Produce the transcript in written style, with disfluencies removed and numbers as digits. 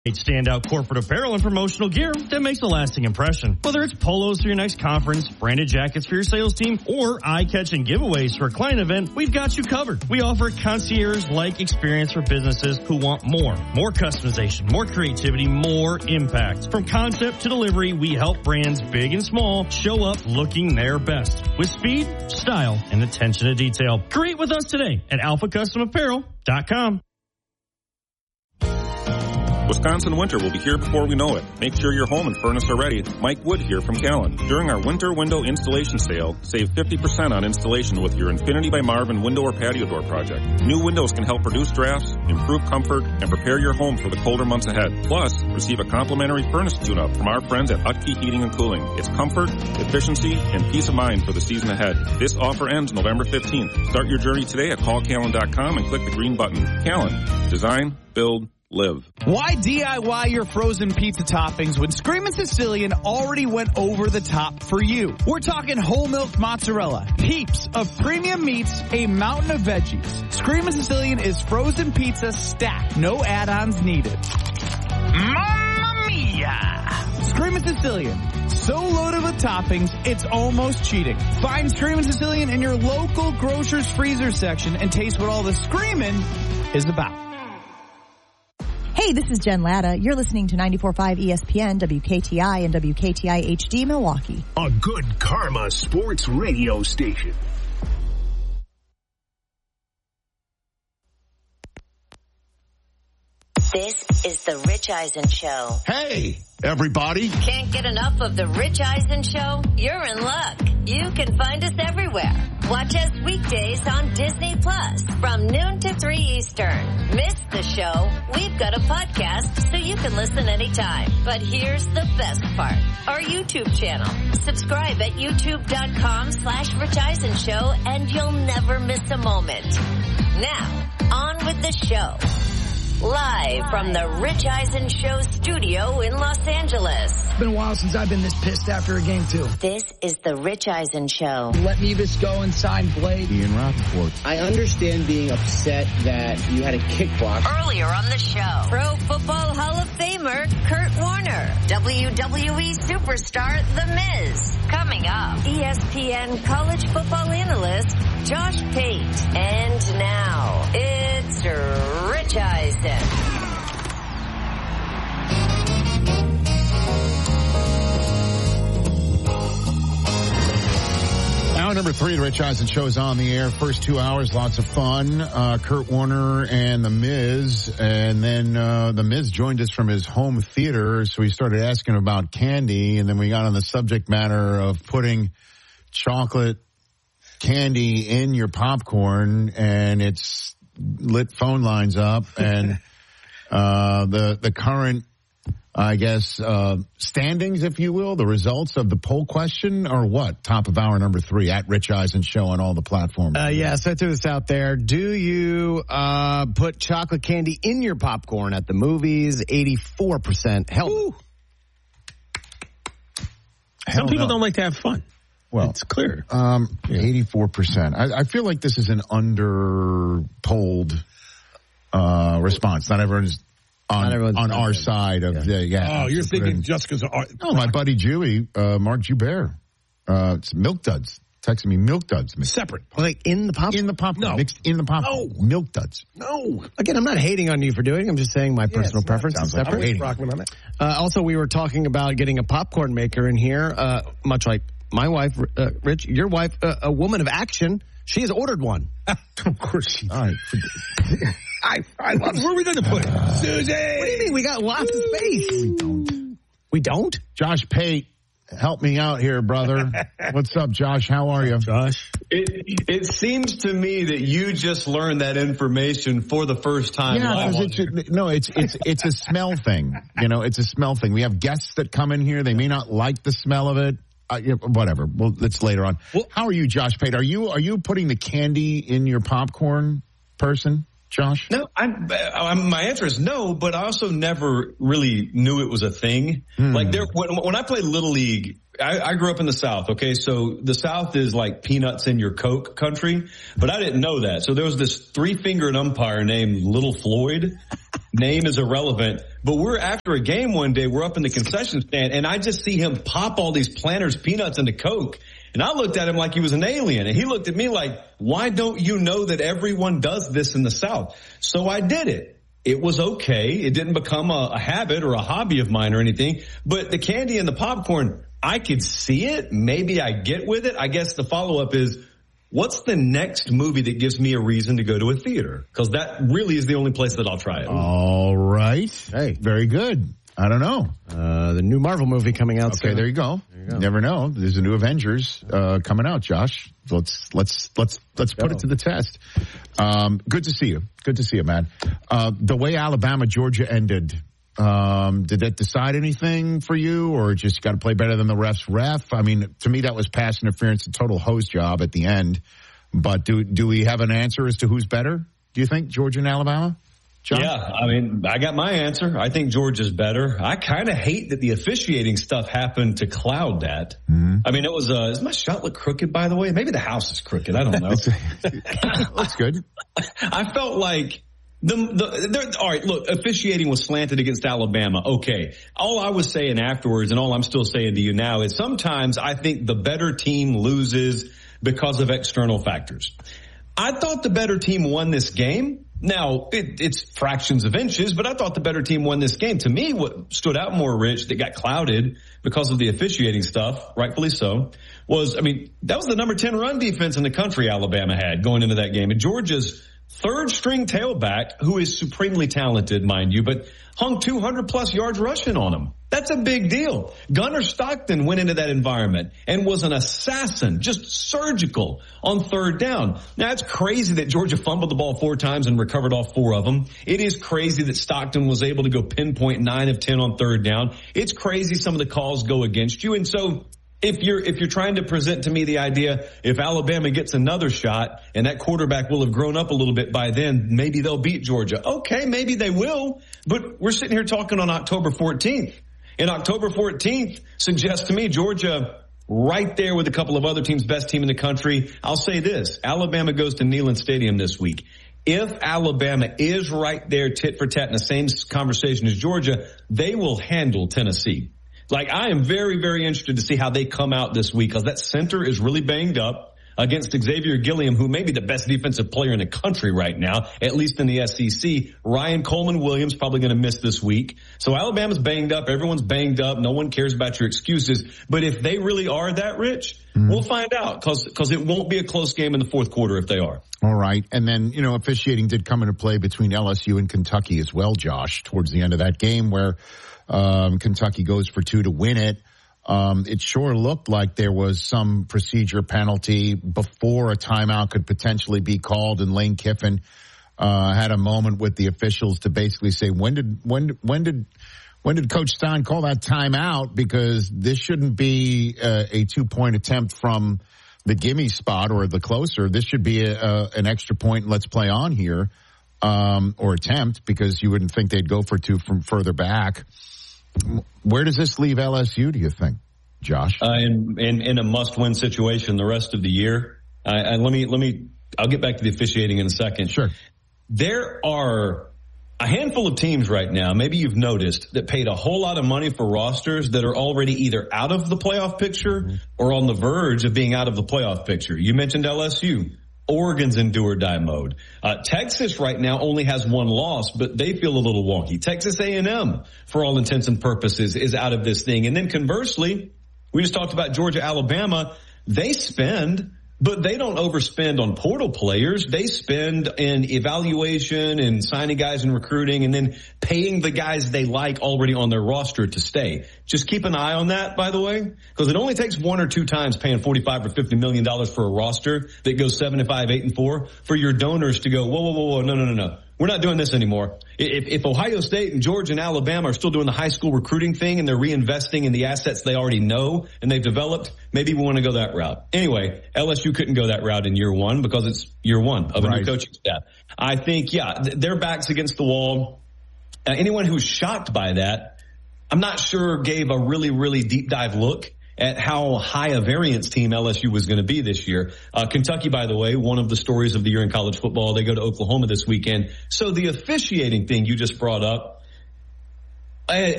Standout corporate apparel and promotional gear that makes a lasting impression. Whether it's polos for your next conference, branded jackets for your sales team, or eye-catching giveaways for a client event, we've got you covered. We offer a concierge-like experience for businesses who want more. More customization, more creativity, more impact. From concept to delivery, we help brands big and small show up looking their best with speed, style, and attention to detail. Create with us today at alphacustomapparel.com. Wisconsin winter will be here before we know it. Make sure your home and furnace are ready. Mike Wood here from Callan. During our winter window installation sale, save 50% on installation with your Infinity by Marvin window or patio door project. New windows can help reduce drafts, improve comfort, and prepare your home for the colder months ahead. Plus, receive a complimentary furnace tune-up from our friends at Utke Heating and Cooling. It's comfort, efficiency, and peace of mind for the season ahead. This offer ends November 15th. Start your journey today at callcallan.com and click the green button. Callan. Design, build, live. Why DIY your frozen pizza toppings when Screamin' Sicilian already went over the top for you? We're talking whole milk mozzarella, heaps of premium meats, a mountain of veggies. Screamin' Sicilian is frozen pizza stacked, no add-ons needed. Mamma mia! Screamin' Sicilian, so loaded with toppings, it's almost cheating. Find Screamin' Sicilian in your local grocer's freezer section and taste what all the screamin' is about. Hey, this is Jen Latta. You're listening to 94.5 ESPN, WKTI, and WKTI HD Milwaukee. A good karma sports radio station. This is the Rich Eisen Show. Hey, everybody. Can't get enough of the Rich Eisen Show? You're in luck. You can find us everywhere. Watch us weekdays on Disney Plus from noon to 3 Eastern. Miss the show? We've got a podcast so you can listen anytime. But here's the best part. Our YouTube channel. Subscribe at youtube.com/Rich Eisen Show and you'll never miss a moment. Now, on with the show. Live from the Rich Eisen Show studio in Los Angeles. It's been a while since I've been this pissed after a game, too. This is the Rich Eisen Show. Let Mevis go and sign Blade. Ian Rappaport. I understand being upset that you had a kickbox. Earlier on the show, Pro Football Hall of Famer Kurt Warner, WWE superstar The Miz. Coming up, ESPN college football analyst Josh Pate. And now, it's Rich Eisen. Hour number 3, the Rich Eisen Show is on the air. First 2 hours, lots of fun. Kurt Warner and The Miz. And then The Miz joined us from his home theater, so we started asking about candy. And then we got on the subject matter of putting chocolate candy in your popcorn, and it's lit phone lines up. And the current, I guess, standings, if you will, the results of the poll question are what? Top of hour number 3 at Rich Eisen Show on all the platforms. Yes, I threw this out there. Do you put chocolate candy in your popcorn at the movies? 84%. Hell, Some people don't like to have fun. Well, it's clear. 84%. I feel like this is an under-polled response. Not everyone's on our side of the, Oh, you're thinking Jessica's... No, my buddy Julie, Mark Joubert, it's Milk Duds. Texting me Milk Duds. Separate. Like in the popcorn? In the popcorn. No. Mixed in the popcorn. No. Milk Duds. No. Again, I'm not hating on you for doing it. I'm just saying my personal preference is like separate. Rockman on that. Also, we were talking about getting a popcorn maker in here, much like my wife, Rich, your wife, a woman of action. She has ordered one. Of course she did. All right. I love it. Where are we going to put it? Susie! What do you mean? We got lots of space. We don't. We don't? Josh Pate, help me out here, brother. What's up, Josh? How are you? Josh? It seems to me that you just learned that information for the first time. Yeah, it's a smell thing. You know, it's a smell thing. We have guests that come in here. They may not like the smell of it. Whatever. Well, that's later on. Well, how are you, Josh Pate? Are you putting the candy in your popcorn person, Josh? No, my answer is no, but I also never really knew it was a thing. Like when I played Little League, I grew up in the South, okay? So the South is like peanuts in your Coke country, but I didn't know that. So there was this 3-fingered umpire named Little Floyd. Name is irrelevant, but we're after a game one day, we're up in the concession stand, and I just see him pop all these Planters peanuts into Coke. And I looked at him like he was an alien, and he looked at me like, why don't you know that everyone does this in the South? So I did it. It was okay. It didn't become a habit or a hobby of mine or anything, but the candy and the popcorn, I could see it. Maybe I get with it. I guess the follow-up is, what's the next movie that gives me a reason to go to a theater? Because that really is the only place that I'll try it. All right. Hey, very good. I don't know. The new Marvel movie coming out. Okay, there you go. Never know. There's a new Avengers coming out, Josh. Let's put it to the test. Good to see you. Good to see you, man. The way Alabama-Georgia ended, did that decide anything for you, or just got to play better than the ref's ref? I mean, to me, that was pass interference, a total hose job at the end. But do we have an answer as to who's better? Do you think, Georgia and Alabama? John? Yeah, I mean, I got my answer. I think Georgia's better. I kind of hate that the officiating stuff happened to cloud that. Mm-hmm. I mean, it was, does my shot look crooked, by the way? Maybe the house is crooked. I don't know. Looks good. I felt like all right, look, officiating was slanted against Alabama. Okay. All I was saying afterwards, and all I'm still saying to you now, is sometimes I think the better team loses because of external factors. I thought the better team won this game. Now, it's fractions of inches, but I thought the better team won this game. To me, what stood out more, Rich, that got clouded because of the officiating stuff, rightfully so, was, I mean, that was the number 10 run defense in the country Alabama had going into that game. And Georgia's third-string tailback, who is supremely talented, mind you, but hung 200-plus yards rushing on him. That's a big deal. Gunnar Stockton went into that environment and was an assassin, just surgical on third down. Now, it's crazy that Georgia fumbled the ball 4 times and recovered all 4 of them. It is crazy that Stockton was able to go pinpoint 9 of 10 on third down. It's crazy some of the calls go against you. And so if you're trying to present to me the idea, if Alabama gets another shot and that quarterback will have grown up a little bit by then, maybe they'll beat Georgia. Okay, maybe they will, but we're sitting here talking on October 14th. And October 14th suggests to me Georgia right there with a couple of other teams, best team in the country. I'll say this, Alabama goes to Neyland Stadium this week. If Alabama is right there tit for tat in the same conversation as Georgia, they will handle Tennessee. Like, I am very, very interested to see how they come out this week, because that center is really banged up against Xavier Gilliam, who may be the best defensive player in the country right now, at least in the SEC. Ryan Coleman-Williams probably going to miss this week. So Alabama's banged up. Everyone's banged up. No one cares about your excuses. But if they really are that rich, we'll find out, because it won't be a close game in the fourth quarter if they are. All right. And then, you know, officiating did come into play between LSU and Kentucky as well, Josh, towards the end of that game where Kentucky goes for 2 to win it. It sure looked like there was some procedure penalty before a timeout could potentially be called, and Lane Kiffin had a moment with the officials to basically say, when did Coach Stein call that timeout? Because this shouldn't be a 2-point attempt from the gimme spot or the closer. This should be an extra point. Let's play on here, or attempt, because you wouldn't think they'd go for 2 from further back. Where does this leave LSU, do you think, Josh? In a must-win situation the rest of the year. I'll get back to the officiating in a second. Sure. There are a handful of teams right now, maybe you've noticed, that paid a whole lot of money for rosters that are already either out of the playoff picture or on the verge of being out of the playoff picture. You mentioned LSU. Oregon's in do-or-die mode. Texas right now only has 1 loss, but they feel a little wonky. Texas A&M, for all intents and purposes, is out of this thing. And then conversely, we just talked about Georgia, Alabama. They spend, but they don't overspend on portal players. They spend in evaluation and signing guys and recruiting, and then paying the guys they like already on their roster to stay. Just keep an eye on that, by the way, because it only takes 1 or 2 times paying $45 or $50 million for a roster that goes 7-5, 8-4 for your donors to go, whoa, no. We're not doing this anymore. If Ohio State and Georgia and Alabama are still doing the high school recruiting thing and they're reinvesting in the assets they already know and they've developed, maybe we want to go that route. Anyway, LSU couldn't go that route in year 1 because it's year 1 of a new coaching staff. I think, their back's against the wall. Anyone who's shocked by that, I'm not sure gave a really, really deep dive look at how high a variance team LSU was going to be this year. Kentucky, by the way, one of the stories of the year in college football. They go to Oklahoma this weekend. So the officiating thing you just brought up, And